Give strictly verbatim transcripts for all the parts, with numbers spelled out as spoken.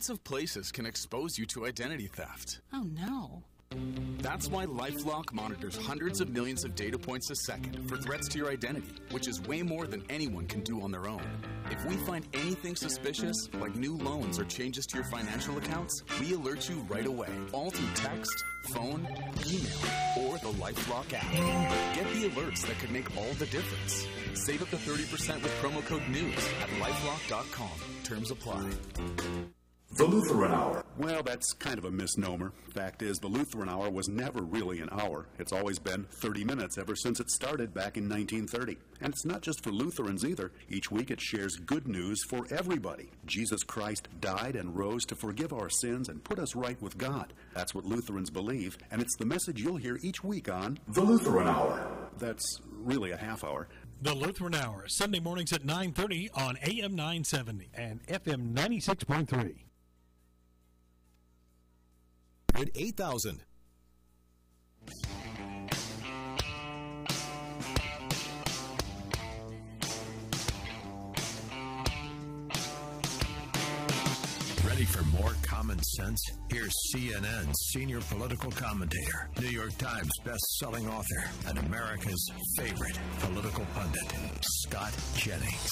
Lots of places can expose you to identity theft. Oh, no. That's why LifeLock monitors hundreds of millions of data points a second for threats to your identity, which is way more than anyone can do on their own. If we find anything suspicious, like new loans or changes to your financial accounts, we alert you right away, all through text, phone, email, or the LifeLock app. Get the alerts that could make all the difference. Save up to thirty percent with promo code NEWS at lifelock dot com. Terms apply. The Lutheran Hour. Well, that's kind of a misnomer. Fact is, the Lutheran Hour was never really an hour. It's always been thirty minutes ever since it started back in nineteen thirty. And it's not just for Lutherans either. Each week it shares good news for everybody. Jesus Christ died and rose to forgive our sins and put us right with God. That's what Lutherans believe, and it's the message you'll hear each week on The Lutheran Hour. That's really a half hour. The Lutheran Hour, Sunday mornings at nine thirty on A M nine seventy and F M ninety-six point three. eight thousand. Ready for more common sense? Here's C N N's senior political commentator, New York Times best-selling author, and America's favorite political pundit, Scott Jennings.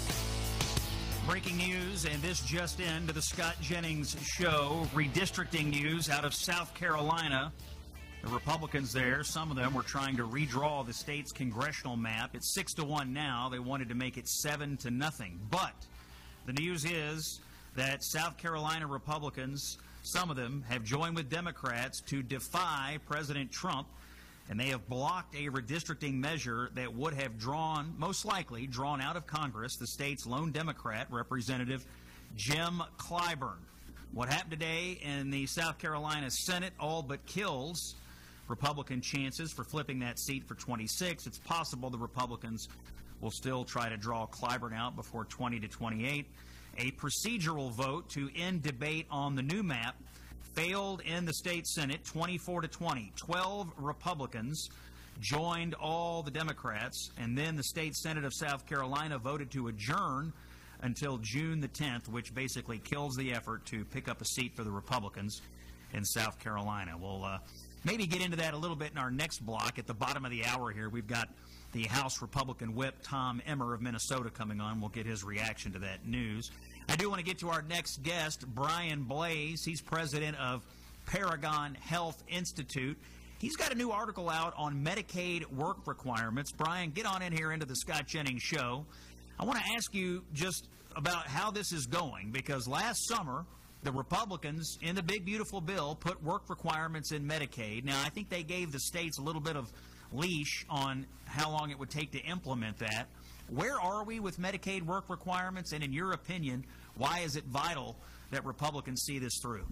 Breaking news, and this just in to the Scott Jennings Show. Redistricting news out of South Carolina. The Republicans there, some of them were trying to redraw the state's congressional map. It's six to one now. They wanted to make it seven to nothing. But the news is that South Carolina Republicans, some of them, have joined with Democrats to defy President Trump. And they have blocked a redistricting measure that would have drawn, most likely, drawn out of Congress the state's lone Democrat, Representative Jim Clyburn. What happened today in the South Carolina Senate all but kills Republican chances for flipping that seat for twenty-six. It's possible the Republicans will still try to draw Clyburn out before twenty to twenty-eight. A procedural vote to end debate on the new map failed in the state Senate, twenty-four to twenty. twelve Republicans joined all the Democrats, and then the state Senate of South Carolina voted to adjourn until June the tenth, which basically kills the effort to pick up a seat for the Republicans in South Carolina. We'll uh, maybe get into that a little bit in our next block. At the bottom of the hour here, we've got the House Republican Whip, Tom Emmer of Minnesota, coming on. We'll get his reaction to that news. I do want to get to our next guest, Brian Blase. He's president of Paragon Health Institute. He's got a new article out on Medicaid work requirements. Brian, get on in here into the Scott Jennings Show. I want to ask you just about how this is going, because last summer the Republicans in the big, beautiful bill put work requirements in Medicaid. Now, I think they gave the states a little bit of leash on how long it would take to implement that. Where are we with Medicaid work requirements, and in your opinion, why is it vital that Republicans see this through?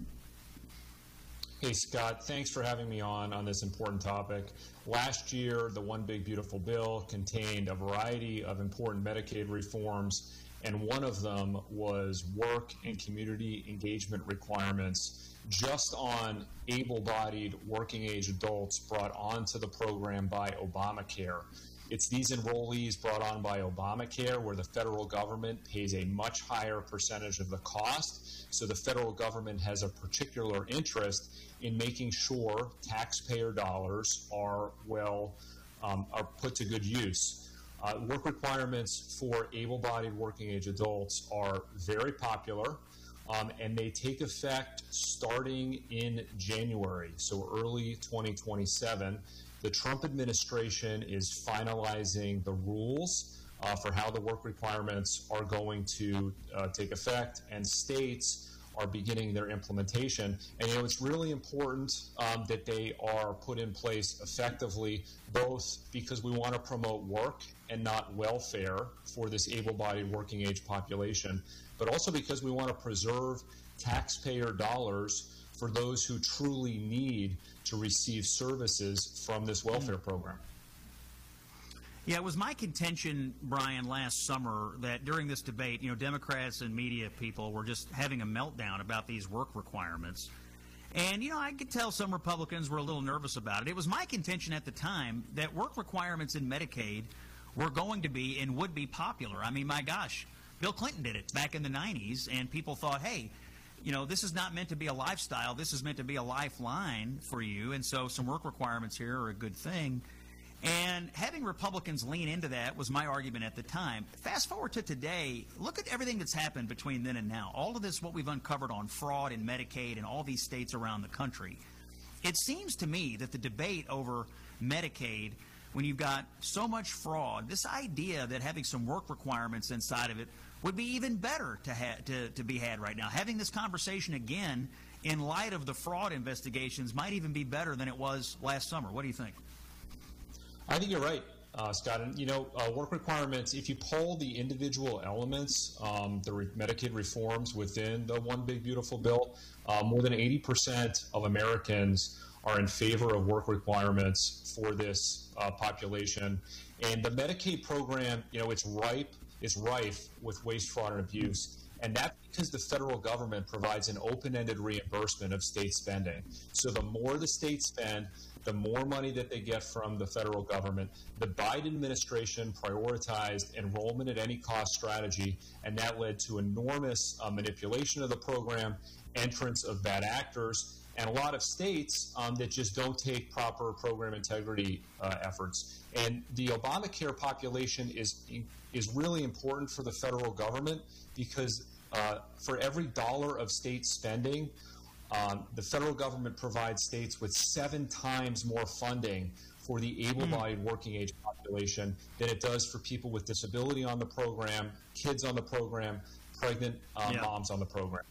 Hey, Scott, thanks for having me on on this important topic. Last year, the One Big Beautiful Bill contained a variety of important Medicaid reforms, and one of them was work and community engagement requirements just on able-bodied working-age adults brought onto the program by Obamacare. It's these enrollees brought on by Obamacare where the federal government pays a much higher percentage of the cost. So the federal government has a particular interest in making sure taxpayer dollars are well um, are put to good use. Uh, work requirements for able-bodied working-age adults are very popular, um, and they take effect starting in January, so early twenty twenty-seven. The Trump administration is finalizing the rules uh, for how the work requirements are going to uh, take effect, and states are beginning their implementation. And, you know, it's really important um, that they are put in place effectively, both because we want to promote work and not welfare for this able-bodied working-age population, but also because we want to preserve taxpayer dollars for those who truly need to receive services from this welfare program. Yeah, it was my contention, Brian, last summer that during this debate, you know, Democrats and media people were just having a meltdown about these work requirements. And, you know, I could tell some Republicans were a little nervous about it. It was my contention at the time that work requirements in Medicaid were going to be and would be popular. I mean, my gosh, Bill Clinton did it back in the nineties, and people thought, hey, you know, this is not meant to be a lifestyle. This is meant to be a lifeline for you. And so some work requirements here are a good thing. And having Republicans lean into that was my argument at the time. Fast forward to today, look at everything that's happened between then and now. All of this, what we've uncovered on fraud in Medicaid in all these states around the country. It seems to me that the debate over Medicaid, when you've got so much fraud, this idea that having some work requirements inside of it would be even better to, ha to, to be had right now. Having this conversation again in light of the fraud investigations might even be better than it was last summer. What do you think? I think you're right, uh, Scott. And, you know, uh, work requirements, if you poll the individual elements, um, the re Medicaid reforms within the One Big Beautiful Bill, uh, more than eighty percent of Americans are in favor of work requirements for this uh, population. And the Medicaid program, you know, it's ripe, it's rife with waste, fraud, and abuse. And that's because the federal government provides an open-ended reimbursement of state spending. So the more the states spend, the more money that they get from the federal government. The Biden administration prioritized enrollment at any cost strategy, and that led to enormous uh, manipulation of the program, entrance of bad actors, and a lot of states um, that just don't take proper program integrity uh, efforts. And the Obamacare population is, is really important for the federal government because uh, for every dollar of state spending, Um, the federal government provides states with seven times more funding for the able-bodied working age population than it does for people with disability on the program, kids on the program, pregnant um, yeah. moms on the program.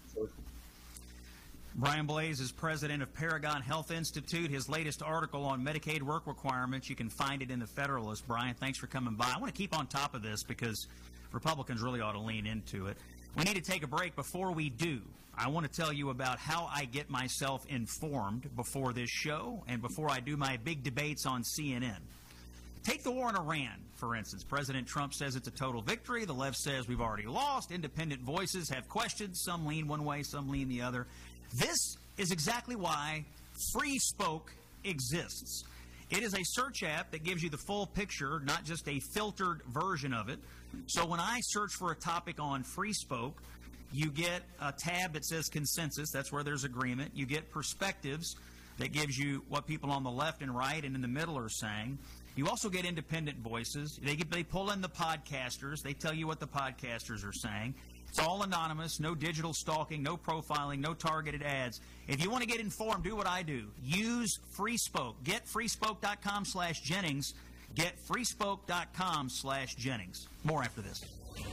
Brian Blase is president of Paragon Health Institute. His latest article on Medicaid work requirements, you can find it in the Federalist. Brian, thanks for coming by. I want to keep on top of this because Republicans really ought to lean into it. We need to take a break. Before we do, I want to tell you about how I get myself informed before this show and before I do my big debates on C N N. Take the war in Iran, for instance. President Trump says it's a total victory. The left says we've already lost. Independent voices have questions. Some lean one way, some lean the other. This is exactly why Free Spoke exists. It is a search app that gives you the full picture, not just a filtered version of it. So when I search for a topic on Free Spoke, you get a tab that says consensus. That's where there's agreement. You get perspectives that gives you what people on the left and right and in the middle are saying. You also get independent voices. They, get, they pull in the podcasters. They tell you what the podcasters are saying. It's all anonymous, no digital stalking, no profiling, no targeted ads. If you want to get informed, do what I do. Use Free Spoke. Get freespoke.com slash Jennings. Get freespoke.com slash Jennings. More after this.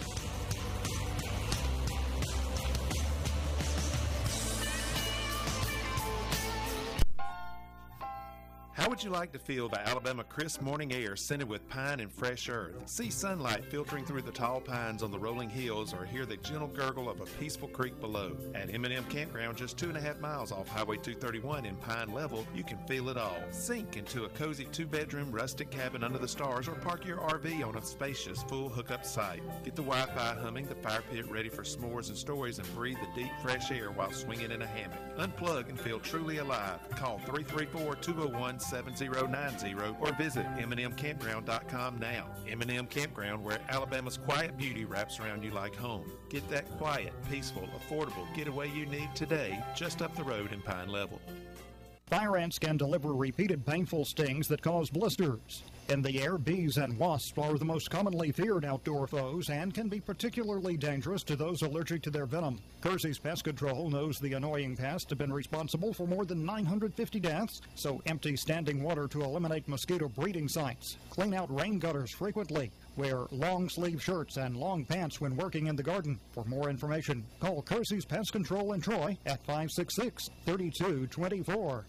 How would you like to feel the Alabama crisp morning air scented with pine and fresh earth? See sunlight filtering through the tall pines on the rolling hills or hear the gentle gurgle of a peaceful creek below. At M and M Campground, just two and a half miles off Highway two thirty-one in Pine Level, you can feel it all. Sink into a cozy two-bedroom rustic cabin under the stars or park your R V on a spacious full hookup site. Get the Wi-Fi humming, the fire pit ready for s'mores and stories, and breathe the deep fresh air while swinging in a hammock. Unplug and feel truly alive. Call three three four, two oh one, seven oh nine oh or visit M and M campground dot com now. M and M Campground, where Alabama's quiet beauty wraps around you like home. Get that quiet, peaceful, affordable getaway you need today, just up the road in Pine Level. Fire ants can deliver repeated painful stings that cause blisters. In the air, bees and wasps are the most commonly feared outdoor foes and can be particularly dangerous to those allergic to their venom. Kersey's Pest Control knows the annoying pests have been responsible for more than nine hundred fifty deaths, so empty standing water to eliminate mosquito breeding sites. Clean out rain gutters frequently. Wear long-sleeve shirts and long pants when working in the garden. For more information, call Kersey's Pest Control in Troy at five six six, three two two four.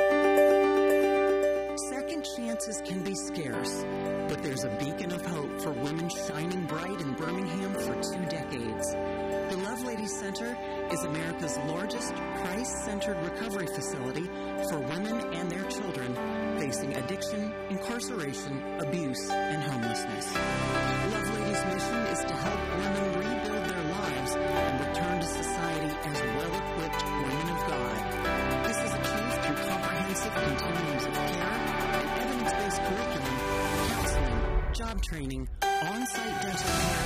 Second chances can be scarce, but there's a beacon of hope for women shining bright in Birmingham for two decades. The Love Ladies Center is America's largest Christ-centered recovery facility for women and their children facing addiction, incarceration, abuse, and homelessness. Love Ladies' mission is to help women rebuild their lives and return to society as well-equipped women of God. This is achieved through comprehensive continuums of care, evidence-based curriculum, counseling, job training, on-site dental care,